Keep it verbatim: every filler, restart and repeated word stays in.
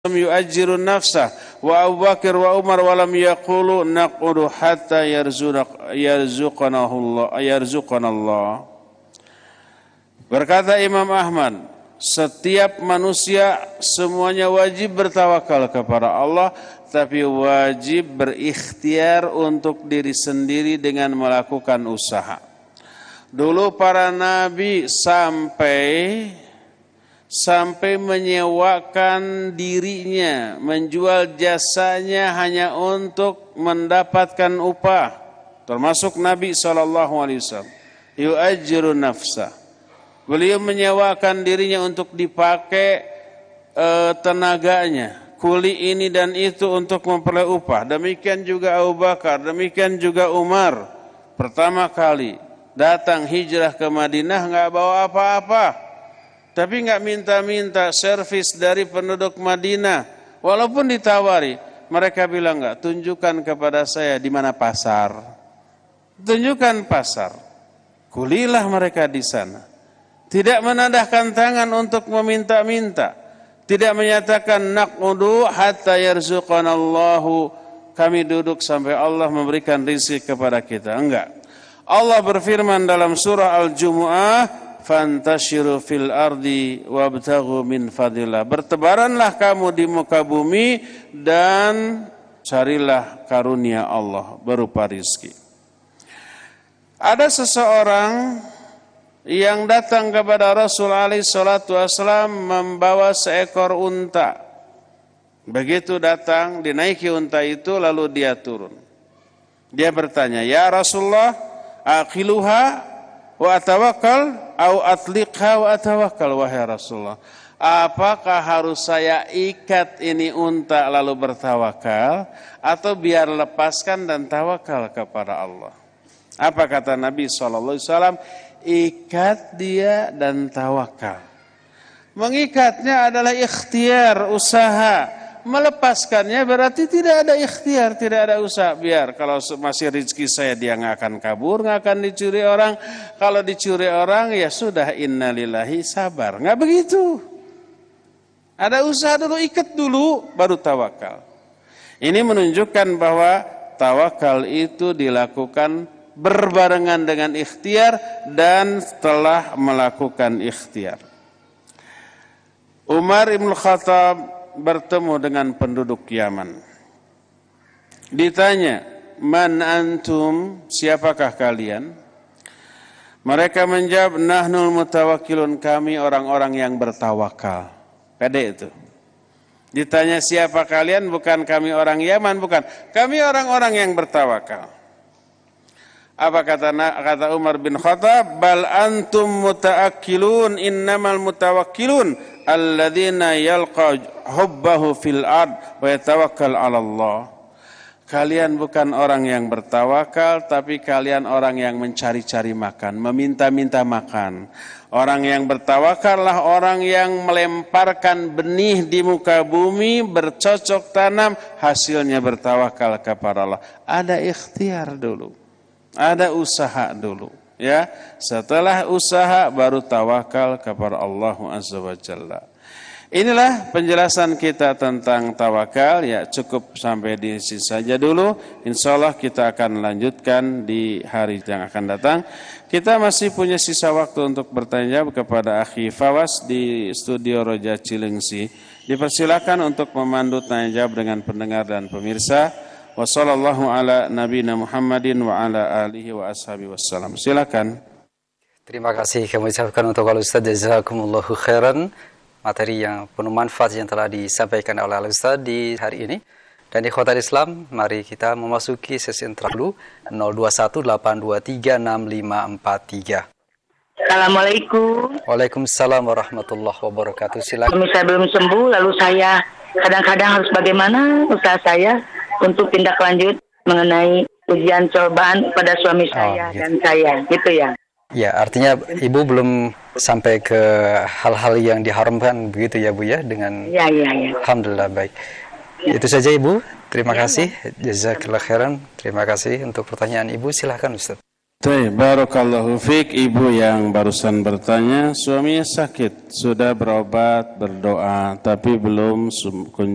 yu'ajjiru nafsah wa Abu Bakar wa Umar wa lam yaqulu naqudu hatta yarzuqana Allah yarzuqana Allah. Berkata Imam Ahmad, setiap manusia semuanya wajib bertawakal kepada Allah, tapi wajib berikhtiar untuk diri sendiri dengan melakukan usaha. Dulu para nabi sampai sampai menyewakan dirinya, menjual jasanya hanya untuk mendapatkan upah. Termasuk Nabi shallallahu alaihi wasallam, yu'ajjiru nafsah. Beliau menyewakan dirinya untuk dipakai e, tenaganya, kuli ini dan itu untuk memperoleh upah. Demikian juga Abu Bakar, demikian juga Umar. Pertama kali datang hijrah ke Madinah nggak bawa apa-apa, tapi nggak minta-minta servis dari penduduk Madinah. Walaupun ditawari, mereka bilang nggak, tunjukkan kepada saya di mana pasar. Tunjukkan pasar. Kulilah mereka di sana. Tidak menadahkan tangan untuk meminta-minta. Tidak menyatakan naqudu hatta yarzuqanallahu, kami duduk sampai Allah memberikan rezeki kepada kita. Enggak. Allah berfirman dalam surah Al-Jumu'ah, fantashiru fil ardi wabtaghu min fadillah. Bertebaranlah kamu di muka bumi dan carilah karunia Allah berupa rizki. Ada seseorang yang datang kepada Rasul alaihi salatu wasallam membawa seekor unta. Begitu datang, dinaiki unta itu lalu dia turun. Dia bertanya, "Ya Rasulullah, aqiluha wa atawakkal au atliqha wa atawakkal?" Wahai Rasulullah, apakah harus saya ikat ini unta lalu bertawakal, atau biar lepaskan dan tawakal kepada Allah? Apa kata Nabi shallallahu alaihi wasallam? Ikat dia dan tawakal. Mengikatnya adalah ikhtiar, usaha. Melepaskannya berarti tidak ada ikhtiar, tidak ada usaha. Biar kalau masih rezeki saya dia nggak akan kabur, nggak akan dicuri orang. Kalau dicuri orang ya sudah, innalillahi, sabar. Nggak begitu. Ada usaha dulu, ikat dulu, baru tawakal. Ini menunjukkan bahwa tawakal itu dilakukan berbarengan dengan ikhtiar dan telah melakukan ikhtiar. Umar Ibn Khattab bertemu dengan penduduk Yaman. Ditanya, man antum, siapakah kalian? Mereka menjawab, nahnul mutawakkilun, kami orang-orang yang bertawakal. Pede itu. Ditanya siapa kalian, bukan kami orang Yaman, bukan. Kami orang-orang yang bertawakal. Apa kata kata Umar bin Khattab? Bal antum mutaakkilun, innamal mutawakkilun alladzina yalqa hubbahu fil ard wa yatawakkal 'ala Allah. Kalian bukan orang yang bertawakal, tapi kalian orang yang mencari-cari makan, meminta-minta makan. Orang yang bertawakallah orang yang melemparkan benih di muka bumi, bercocok tanam, hasilnya bertawakal kepada Allah. Ada ikhtiar dulu. Ada usaha dulu, ya. Setelah usaha baru tawakal kepada Allah Azza wa Jalla. Inilah penjelasan kita tentang tawakal, ya. Cukup sampai di sini saja dulu. Insyaallah kita akan lanjutkan di hari yang akan datang. Kita masih punya sisa waktu untuk bertanya jawab kepada Akhi Fawas di studio Roja Cilengsi. Dipersilakan untuk memandu tanya jawab dengan pendengar dan pemirsa. Wa sallallahu ala nabiyina Muhammadin wa ala alihi wa ashabihi wassalam. Silakan. Terima kasih kami ucapkan untuk Al Ustaz, jazakumullahu khairan, materi yang penuh manfaat yang telah disampaikan oleh Al Ustaz di hari ini. Dan di Ikhwatal Islam, mari kita memasuki sesi terakhir nol dua satu delapan dua tiga enam lima empat tiga. Assalamualaikum. Waalaikumsalam warahmatullahi wabarakatuh. Silakan. Saya belum sembuh, lalu saya kadang-kadang harus bagaimana usaha saya untuk tindak lanjut mengenai ujian cobaan pada suami saya oh, gitu. Dan saya, gitu ya. Ya, artinya Ibu belum sampai ke hal-hal yang diharamkan begitu ya Bu ya, dengan ya, ya, ya. Alhamdulillah, baik. Ya. Itu saja Ibu, terima ya, kasih. Ya. Jazakallah khairan. Terima kasih untuk pertanyaan Ibu, silahkan Ustaz. Baik, barakallahu fiik. Ibu yang barusan bertanya, suaminya sakit, sudah berobat, berdoa, tapi belum